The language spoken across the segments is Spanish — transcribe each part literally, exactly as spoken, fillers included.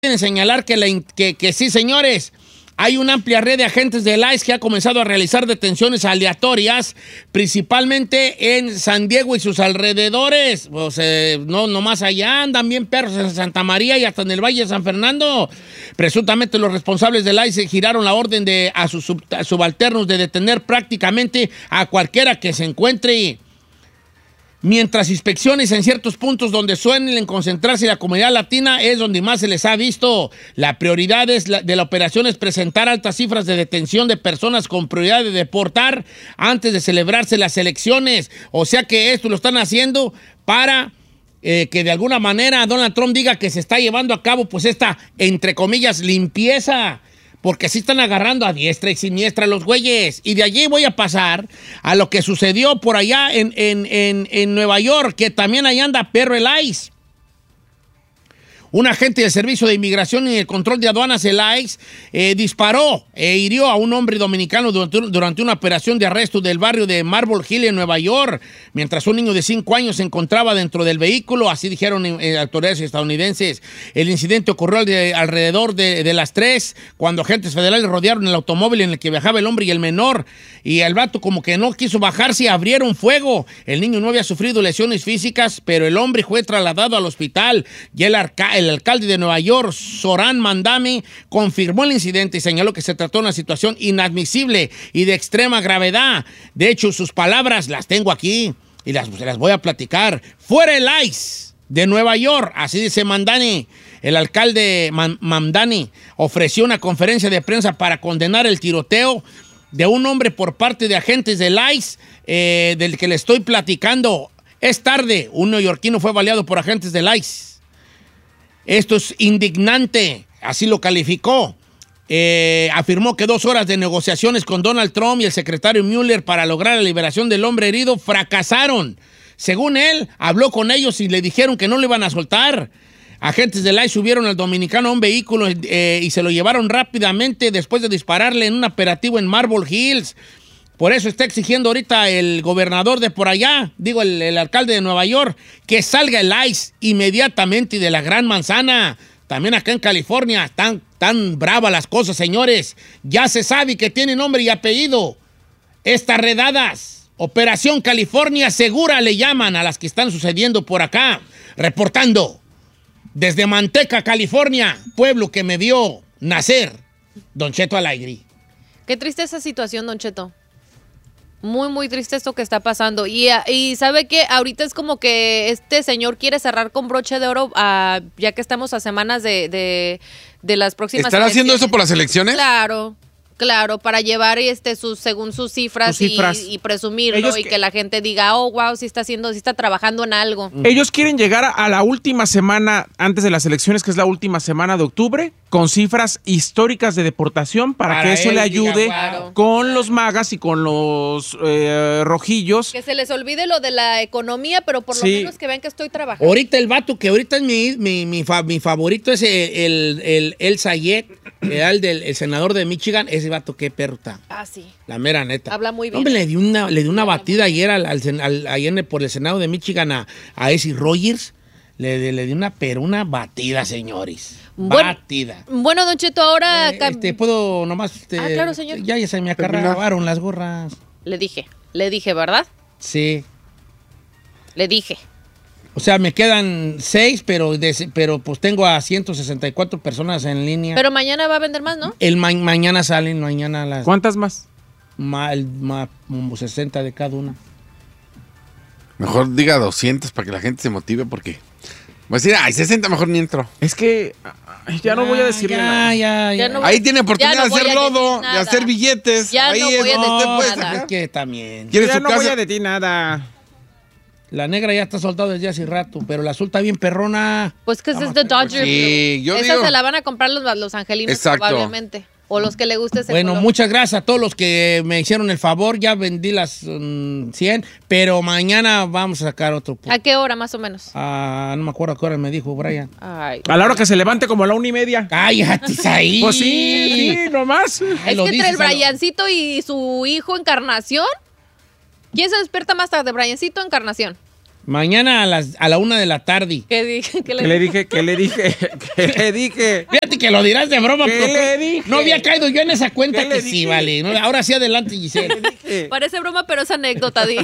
en señalar que, la, que, que sí, señores, hay una amplia red de agentes del I C E que ha comenzado a realizar detenciones aleatorias, principalmente en San Diego y sus alrededores. Pues, eh, no, no más allá, andan bien perros en Santa María y hasta en el Valle de San Fernando. Presuntamente los responsables del I C E giraron la orden de, a sus sub, a subalternos de detener prácticamente a cualquiera que se encuentre. Mientras inspecciones en ciertos puntos donde suelen concentrarse la comunidad latina es donde más se les ha visto. La prioridad es la, de la operación es presentar altas cifras de detención de personas con prioridad de deportar antes de celebrarse las elecciones. O sea que esto lo están haciendo para eh, que de alguna manera Donald Trump diga que se está llevando a cabo pues esta, entre comillas, limpieza. Porque sí están agarrando a diestra y siniestra los güeyes. Y de allí voy a pasar a lo que sucedió por allá en, en, en, en Nueva York, que también ahí anda perro el I C E. Un agente del Servicio de Inmigración y el Control de Aduanas, el I C E, eh, disparó e hirió a un hombre dominicano durante, durante una operación de arresto del barrio de Marble Hill en Nueva York, mientras un niño de cinco años se encontraba dentro del vehículo, así dijeron eh, autoridades estadounidenses. El incidente ocurrió de, alrededor de, de las tres, cuando agentes federales rodearon el automóvil en el que viajaba el hombre y el menor, y el vato como que no quiso bajarse y abrieron fuego. El niño no había sufrido lesiones físicas, pero el hombre fue trasladado al hospital y el arca El alcalde de Nueva York, Zohran Mamdani, confirmó el incidente y señaló que se trató de una situación inadmisible y de extrema gravedad. De hecho, sus palabras las tengo aquí y las, las voy a platicar. ¡Fuera el I C E de Nueva York! Así dice Mamdani. El alcalde Mamdani ofreció una conferencia de prensa para condenar el tiroteo de un hombre por parte de agentes del I C E, eh, del que le estoy platicando. Es tarde, un neoyorquino fue baleado por agentes del I C E. Esto es indignante, así lo calificó. Eh, afirmó que dos horas de negociaciones con Donald Trump y el secretario Mueller para lograr la liberación del hombre herido fracasaron. Según él, habló con ellos y le dijeron que no lo iban a soltar. Agentes del I C E subieron al dominicano a un vehículo eh, y se lo llevaron rápidamente después de dispararle en un operativo en Marble Hills. Por eso está exigiendo ahorita el gobernador de por allá, digo, el, el alcalde de Nueva York, que salga el I C E inmediatamente de la Gran Manzana. También acá en California están tan bravas las cosas, señores. Ya se sabe que tiene nombre y apellido. Estas redadas, Operación California Segura le llaman a las que están sucediendo por acá. Reportando desde Manteca, California, pueblo que me vio nacer, Don Cheto Alegre. Qué triste esa situación, Don Cheto. Muy, muy triste esto que está pasando. Y, y sabe que ahorita es como que este señor quiere cerrar con broche de oro, uh, ya que estamos a semanas de, de, de las próximas ¿Están elecciones. haciendo eso por las elecciones? Claro, claro, para llevar este sus, según sus cifras, sus cifras. Y, y presumirlo. Ellos y que, que la gente diga, oh, wow, sí está haciendo, sí está trabajando en algo. Ellos quieren llegar a, a la última semana antes de las elecciones, que es la última semana de octubre, con cifras históricas de deportación para, para que eso le ayude diga, wow. con los magas y con los eh, rojillos. Que se les olvide lo de la economía, pero por sí. lo menos que vean que estoy trabajando. Ahorita el vato que ahorita es mi, mi, mi, fa, mi favorito es el, el, el, el Sayed, el, del, el senador de Michigan. Ese vato qué perro está. Ah, sí. La mera neta. Habla muy bien. Hombre, le dio una, le dio una batida ayer, al, al, al, ayer por el Senado de Michigan a, a ese Rogers. Le, le dio una, pero una batida, señores. Bueno, batida. Bueno, Don Cheto, ahora... Eh, este, ¿puedo nomás...? Este, ah, claro, señor. Ya, ya se me acabaron las gorras. Le dije, le dije, ¿verdad? Sí. Le dije. O sea, me quedan seis, pero, de, pero pues tengo a ciento sesenta y cuatro personas en línea. Pero mañana va a vender más, ¿no? El ma mañana salen, mañana las... ¿Cuántas más? Ma ma como sesenta de cada una. Mejor diga doscientos para que la gente se motive porque... Voy a decir, ay, sesenta mejor ni entro. Es que ay, ya, ya no voy a decirle ya, nada. Ya, ya, ya no Ahí tiene oportunidad no de hacer lodo, de hacer billetes. Ya Ahí no voy es, a decir no, nada. nada. Es que también. Ya su no casa? voy a decir nada. La negra ya está soltada desde hace rato, pero la azul está bien perrona. Pues que ese es de Dodger. Sí, yo Esa digo. se la van a comprar los, los angelinos. Exacto. Probablemente. O los que le guste ese Bueno, color. muchas gracias a todos los que me hicieron el favor. Ya vendí las um, cien, pero mañana vamos a sacar otro. ¿A qué hora más o menos? Ah, no me acuerdo a qué hora me dijo Brian. Ay. A la hora que se levante como a la una y media. Cállate ahí. Pues sí, sí, nomás. Es que entre el Briancito y su hijo Encarnación, ¿quién se despierta más tarde, Briancito o Encarnación? Mañana a, las, a la una de la tarde. ¿Qué dije? ¿Qué ¿Qué le dije? ¿Qué le dije? ¿Qué le dije? Fíjate que lo dirás de broma. ¿Qué pero le dije? No había caído yo en esa cuenta ¿Qué que le sí, dije? vale. No, ahora sí, adelante, Giselle. Parece broma, pero es anécdota, Di.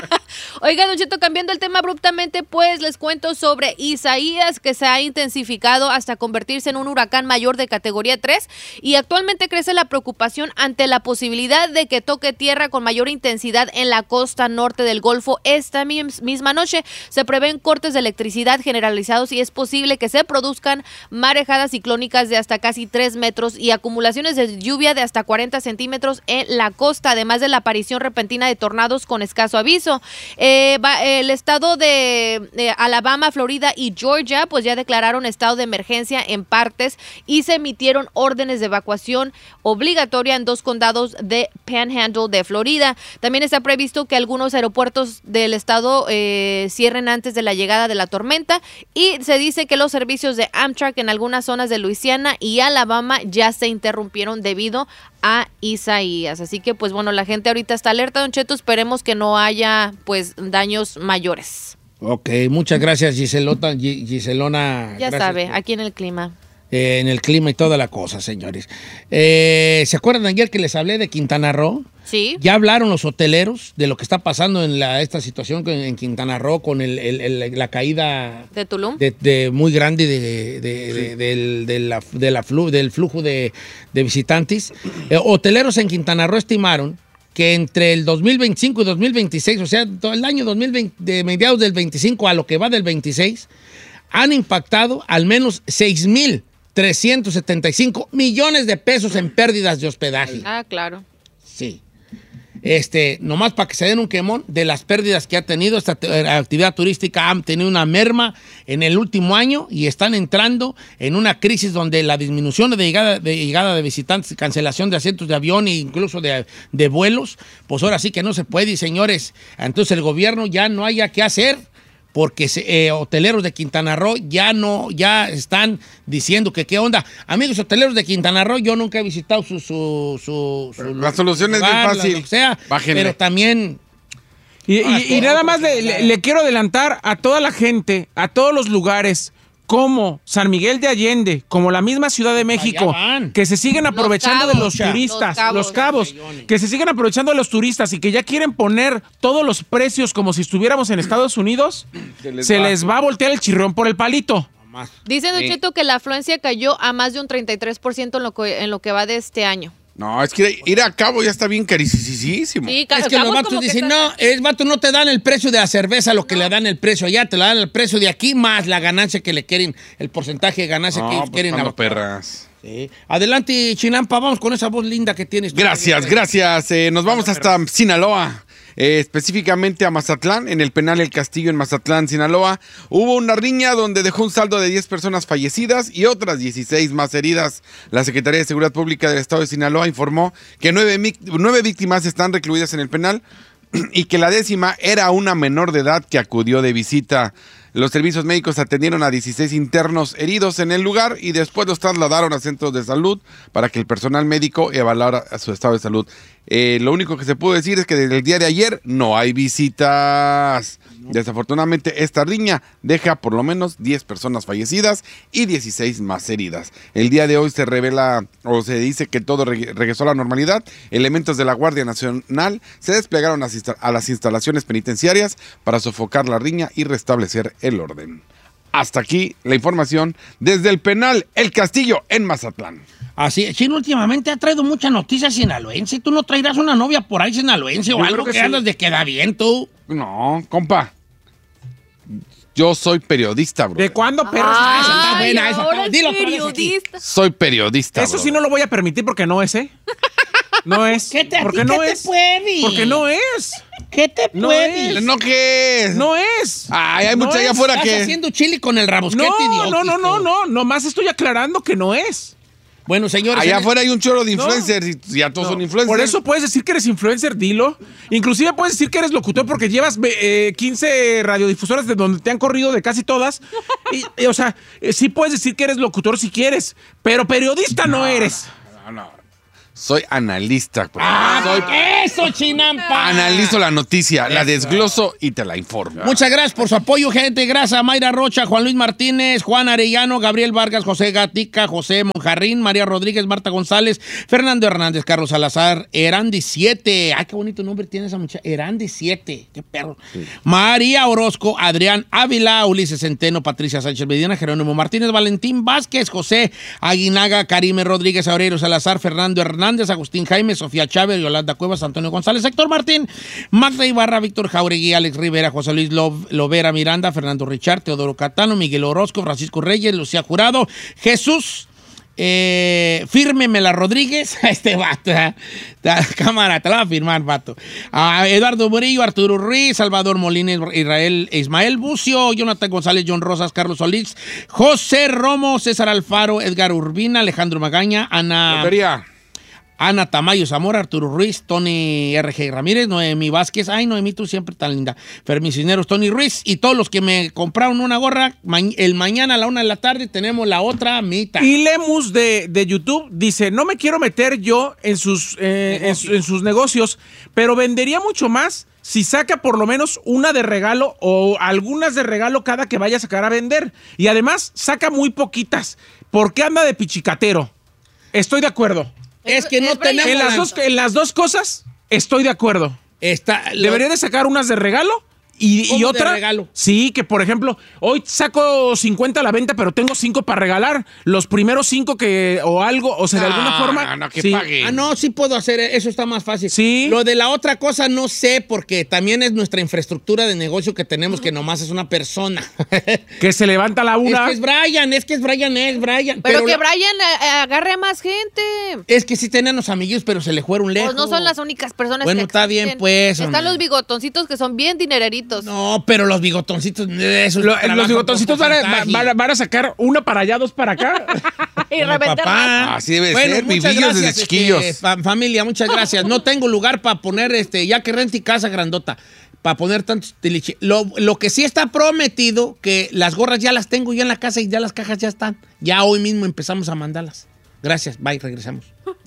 Oiga, Don Cheto, cambiando el tema abruptamente, pues les cuento sobre Isaías, que se ha intensificado hasta convertirse en un huracán mayor de categoría tres, y actualmente crece la preocupación ante la posibilidad de que toque tierra con mayor intensidad en la costa norte del Golfo esta misma noche. Se prevén cortes de electricidad generalizados y es posible que se produzcan marejadas ciclónicas de hasta casi tres metros y acumulaciones de lluvia de hasta cuarenta centímetros en la costa, además de la aparición repentina de tornados con escaso aviso. Eh, va, el estado de eh, Alabama, Florida y Georgia pues ya declararon estado de emergencia en partes y se emitieron órdenes de evacuación obligatoria en dos condados de Panhandle de Florida. También está previsto que algunos aeropuertos del estado eh, cierren antes de la llegada de la tormenta y se dice que los servicios de Amtrak en algunas zonas de Luisiana y Alabama ya se interrumpieron debido a Isaías. Así que pues bueno, la gente ahorita está alerta, Don Cheto, esperemos que no haya pues daños mayores. Ok, muchas gracias, Giselota, Giselona. Ya gracias. sabe, aquí en el clima. Eh, en el clima y toda la cosa, señores. Eh, ¿Se acuerdan ayer que les hablé de Quintana Roo? Sí. Ya hablaron los hoteleros de lo que está pasando en la, esta situación en Quintana Roo con el, el, el, la caída de Tulum, de, de muy grande de, de, sí. de, de, de la, de la flu, del flujo de, de visitantes. Eh, hoteleros en Quintana Roo estimaron que entre el dos mil veinticinco y dos mil veintiséis, o sea, todo el año dos mil veinte, de mediados del veinticinco a lo que va del veintiséis, han impactado al menos seis mil trescientos setenta y cinco millones de pesos en pérdidas de hospedaje. Ah, claro. Sí. Este, nomás para que se den un quemón de las pérdidas que ha tenido esta actividad turística, han tenido una merma en el último año y están entrando en una crisis donde la disminución de llegada de, llegada de visitantes, cancelación de asientos de avión e incluso de, de vuelos, pues ahora sí que no se puede, y señores, entonces el gobierno ya no haya qué hacer, porque eh, hoteleros de Quintana Roo ya no, ya están diciendo que qué onda. Amigos hoteleros de Quintana Roo, yo nunca he visitado su... su, su, su la solución lugar, es bien fácil. Lo que sea, bájenle. Pero también... Y, y, y nada más le, le, le quiero adelantar a toda la gente, a todos los lugares, como San Miguel de Allende, como la misma Ciudad de México, que se siguen aprovechando Los Cabos, de los turistas, Los Cabos, los cabos que se siguen aprovechando de los turistas y que ya quieren poner todos los precios como si estuviéramos en Estados Unidos, se les, se va. les va a voltear el chirrión por el palito. Dice Don Cheto que la afluencia cayó a más de un treinta y tres por ciento en lo que, en lo que va de este año. No, es que ir a Cabo ya está bien carísimo. Sí, es que los vatos dicen, no, el vato no te dan el precio de la cerveza, lo que no. le dan el precio allá, te lo dan el precio de aquí más la ganancia que le quieren, el porcentaje de ganancia no, que pues quieren. No, perras. Sí. Adelante, Chinampa, vamos con esa voz linda que tienes. Gracias, gracias. Eh, nos vamos hasta Sinaloa. Eh, específicamente a Mazatlán, en el penal El Castillo en Mazatlán, Sinaloa, hubo una riña donde dejó un saldo de diez personas fallecidas y otras dieciséis más heridas. La Secretaría de Seguridad Pública del Estado de Sinaloa informó que nueve, nueve víctimas están recluidas en el penal y que la décima era una menor de edad que acudió de visita. Los servicios médicos atendieron a dieciséis internos heridos en el lugar y después los trasladaron a centros de salud para que el personal médico evaluara su estado de salud. Eh, lo único que se pudo decir es que desde el día de ayer no hay visitas. Desafortunadamente, esta riña deja por lo menos diez personas fallecidas y dieciséis más heridas. El día de hoy se revela o se dice que todo reg- regresó a la normalidad. Elementos de la Guardia Nacional se desplegaron a, insta- a las instalaciones penitenciarias para sofocar la riña y restablecer el orden. Hasta aquí la información desde el penal El Castillo en Mazatlán. Así, Chino últimamente ha traído muchas noticias sinaloense. ¿Tú no traerás una novia por ahí sinaloense Yo o algo que que sí. andas de queda bien tú? No, compa. Yo soy periodista, bro. ¿De cuándo, perro? Ay, esa está buena, esa ahora está- es dilo otra vez aquí. periodista. Soy periodista, Eso bro. sí no lo voy a permitir porque no es, ¿eh? No es. ¿Qué te, porque ¿qué no te es. puede? Porque no es. ¿Qué te No puede? es. ¿No qué es? No es. Ay, hay No mucha allá es. afuera Estás que... haciendo chili con el rabosquete, No, idiota. no, no, no, no. Nomás estoy aclarando que no es. Bueno, señores. Allá en- afuera hay un chorro de No. influencers y ya todos No. son influencers. Por eso puedes decir que eres influencer, dilo. Inclusive puedes decir que eres locutor porque llevas eh, quince radiodifusoras de donde te han corrido de casi todas. Y, y, o sea, eh, sí puedes decir que eres locutor si quieres, pero periodista no, no eres. No, no. Soy analista. Pues. ¡Ah, Soy eso, chinampa! Analizo la noticia, la desgloso y te la informo. Muchas gracias por su apoyo, gente. Gracias a Mayra Rocha, Juan Luis Martínez, Juan Arellano, Gabriel Vargas, José Gatica, José Monjarrín, María Rodríguez, Marta González, Fernando Hernández, Carlos Salazar, Erandi siete. Ay, qué bonito nombre tiene esa muchacha. Erandi siete. Qué perro. Sí. María Orozco, Adrián Ávila, Ulises Centeno, Patricia Sánchez Medina, Jerónimo Martínez, Valentín Vázquez, José Aguinaga, Karime Rodríguez, Aurelio Salazar, Fernando Hernández, Agustín Jaime, Sofía Chávez, Yolanda Cuevas, Antonio González, Héctor Martín, Magda Ibarra, Víctor Jauregui, Alex Rivera, José Luis Lovera Miranda, Fernando Richard, Teodoro Catano, Miguel Orozco, Francisco Reyes, Lucía Jurado, Jesús eh, Fírmemela Rodríguez, este vato, ¿eh? Cámara, te la va a firmar, vato. A Eduardo Murillo, Arturo Ruiz, Salvador Molina, Israel, Ismael Bucio, Jonathan González, John Rosas, Carlos Solís, José Romo, César Alfaro, Edgar Urbina, Alejandro Magaña, Ana... Lotería. Ana Tamayo Zamora, Arturo Ruiz, Tony R G Ramírez, Noemí Vázquez, ay Noemí, tú siempre tan linda, Fermín Cisneros, Tony Ruiz y todos los que me compraron una gorra, ma el mañana a la una de la tarde tenemos la otra mitad. Y Lemus de, de YouTube dice, no me quiero meter yo en sus, eh, en, en sus negocios, pero vendería mucho más si saca por lo menos una de regalo o algunas de regalo cada que vaya a sacar a vender. Y además saca muy poquitas. ¿Por qué anda de pichicatero? Estoy de acuerdo. Es que no tenemos... En las, dos, en las dos cosas, estoy de acuerdo. Está, lo... Debería de sacar unas de regalo y, y otra... de regalo? Sí, que por ejemplo, hoy saco cincuenta a la venta, pero tengo cinco para regalar. Los primeros cinco que... o algo, o sea, de no, alguna forma... No, no, que sí. pague. Ah, no, sí puedo hacer, eso está más fácil. Sí. Lo de la otra cosa no sé, porque también es nuestra infraestructura de negocio que tenemos, que nomás es una persona. Que se levanta a la una. Es que es Brian, es que es Brian, es Brian. Pero, pero que la... Brian eh, agarre a más gente. Es que sí tenían los amiguitos, pero se le fueron lejos. Pues no son las únicas personas bueno, que está existen. bien, pues. Están hombre. los bigotoncitos que son bien dinereritos. No, pero los bigotoncitos... Eso Lo, los bigotoncitos van a, van, van a sacar una para allá, dos para acá. Y reventarla. Así debe bueno, ser, muchas vivillos gracias, desde chiquillos. Este, fa familia, muchas gracias. No tengo lugar para poner, este, ya que rente casa grandota, para poner tantos tiliche. Lo, lo que sí está prometido, que las gorras ya las tengo ya en la casa y ya las cajas ya están. Ya hoy mismo empezamos a mandarlas. Gracias, bye, regresamos.